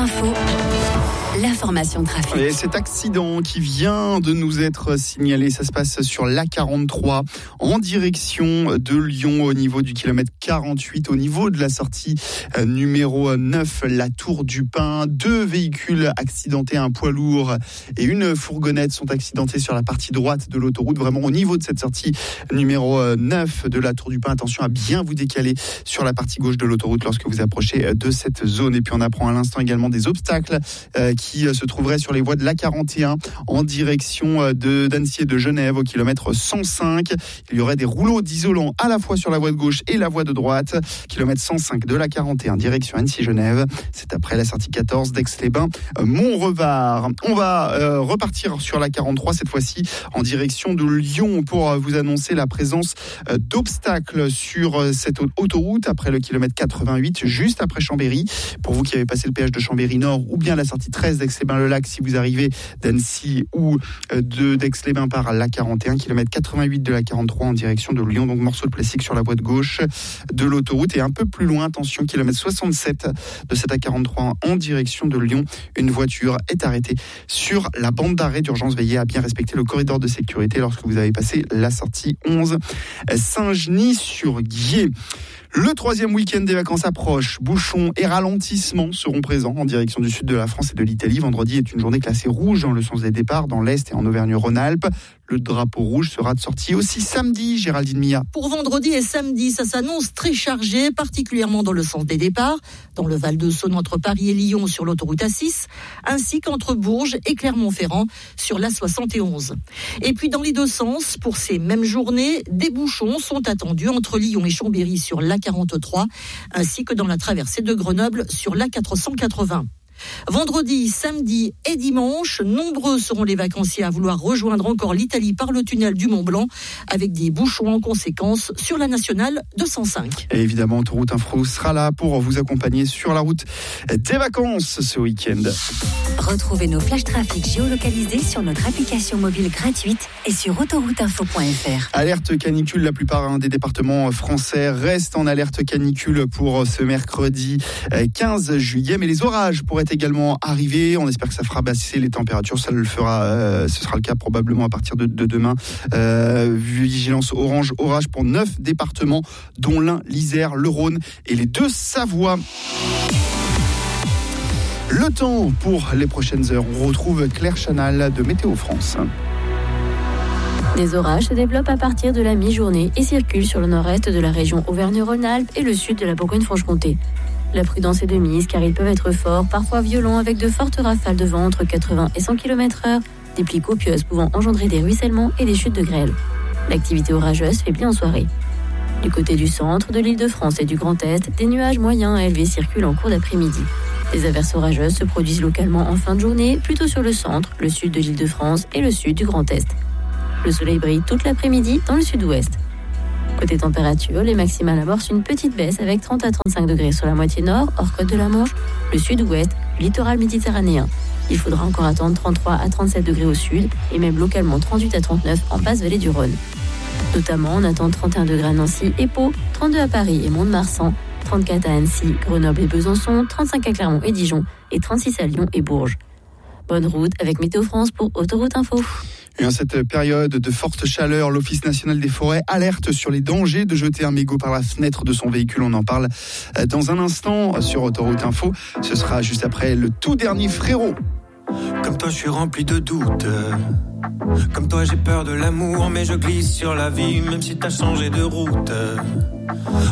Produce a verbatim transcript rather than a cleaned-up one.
Info, l'information trafic. Et cet accident qui vient de nous être signalé, ça se passe sur l'A quarante-trois en direction de Lyon au niveau du kilomètre quarante-huit, au niveau de la sortie numéro neuf, la Tour du Pin. Deux véhicules accidentés, un poids lourd et une fourgonnette sont accidentés sur la partie droite de l'autoroute, vraiment au niveau de cette sortie numéro neuf de la Tour du Pin. Attention à bien vous décaler sur la partie gauche de l'autoroute lorsque vous approchez de cette zone. Et puis on apprend à l'instant également des obstacles euh, qui se trouveraient sur les voies de l'A quarante et un en direction de d'Annecy et de Genève au kilomètre cent cinq. Il y aurait des rouleaux d'isolant à la fois sur la voie de gauche et la voie de droite. Kilomètre cent cinq de l'A quarante et un direction Annecy-Genève. C'est après la sortie quatorze d'Aix-les-Bains, Montrevard. On va euh, repartir sur l'A quarante-trois cette fois-ci en direction de Lyon pour vous annoncer la présence euh, d'obstacles sur euh, cette autoroute après le kilomètre quatre-vingt-huit, juste après Chambéry. Pour vous qui avez passé le péage de Chambéry Nord ou bien la sortie treize d'Aix-les-Bains-le-Lac, si vous arrivez d'Annecy ou de d'Aix-les-Bains par l'A quarante et un, kilomètre quatre-vingt-huit de l'A quarante-trois en direction de Lyon, donc morceau de plastique sur la voie de gauche de l'autoroute. Et un peu plus loin, attention, kilomètre soixante-sept de cette A quarante-trois en direction de Lyon, une voiture est arrêtée sur la bande d'arrêt d'urgence. Veillez à bien respecter le corridor de sécurité lorsque vous avez passé la sortie onze Saint-Genis-sur-Guiers. Le troisième week-end des vacances approche. Bouchons et ralentissements seront présents en direction du sud de la France et de l'Italie. Vendredi est une journée classée rouge dans le sens des départs dans l'Est et en Auvergne-Rhône-Alpes. Le drapeau rouge sera de sortie aussi samedi, Géraldine Mia. Pour vendredi et samedi, ça s'annonce très chargé, particulièrement dans le sens des départs, dans le Val-de-Saône entre Paris et Lyon sur l'autoroute A six, ainsi qu'entre Bourges et Clermont-Ferrand sur l'A soixante et onze. Et puis dans les deux sens, pour ces mêmes journées, des bouchons sont attendus entre Lyon et Chambéry sur l'A quarante-trois, ainsi que dans la traversée de Grenoble sur l'A quatre cent quatre-vingts. Vendredi, samedi et dimanche, nombreux seront les vacanciers à vouloir rejoindre encore l'Italie par le tunnel du Mont-Blanc, avec des bouchons en conséquence sur la nationale deux cent cinq. Et évidemment, Autoroute Info sera là pour vous accompagner sur la route des vacances ce week-end. Retrouvez nos flash trafic géolocalisés sur notre application mobile gratuite et sur autoroute info point f r. Alerte canicule, la plupart hein, des départements français restent en alerte canicule pour ce mercredi quinze juillet, mais les orages pourraient également arriver. On espère que ça fera baisser les températures. Ça le fera. Euh, ce sera le cas probablement à partir de, de demain. Euh, vigilance orange, orage pour neuf départements, dont l'Ain, l'Isère, le Rhône et les deux Savoies. Le temps pour les prochaines heures. On retrouve Claire Chanal de Météo France. Des orages se développent à partir de la mi-journée et circulent sur le nord-est de la région Auvergne-Rhône-Alpes et le sud de la Bourgogne-Franche-Comté. La prudence est de mise car ils peuvent être forts, parfois violents, avec de fortes rafales de vent entre quatre-vingts et cent kilomètres heure, des pluies copieuses pouvant engendrer des ruissellements et des chutes de grêle. L'activité orageuse faiblit en soirée. Du côté du centre, de l'Île-de-France et du Grand Est, des nuages moyens à élevés circulent en cours d'après-midi. Des averses orageuses se produisent localement en fin de journée, plutôt sur le centre, le sud de l'Île-de-France et le sud du Grand Est. Le soleil brille toute l'après-midi dans le sud-ouest. Côté température, les maximales amorcent une petite baisse avec trente à trente-cinq degrés sur la moitié nord, hors côte de la Manche, le sud-ouest, le littoral méditerranéen. Il faudra encore attendre trente-trois à trente-sept degrés au sud et même localement trente-huit à trente-neuf en basse-vallée du Rhône. Notamment, on attend trente et un degrés à Nancy et Pau, trente-deux à Paris et Mont-de-Marsan, trente-quatre à Annecy, Grenoble et Besançon, trente-cinq à Clermont et Dijon et trente-six à Lyon et Bourges. Bonne route avec Météo France pour Autoroute Info. Et en cette période de forte chaleur, l'Office national des forêts alerte sur les dangers de jeter un mégot par la fenêtre de son véhicule. On en parle dans un instant sur Autoroute Info. Ce sera juste après le tout dernier Frérot. Comme toi, je suis rempli de doutes. Comme toi, j'ai peur de l'amour, mais je glisse sur la vie, même si t'as changé de route.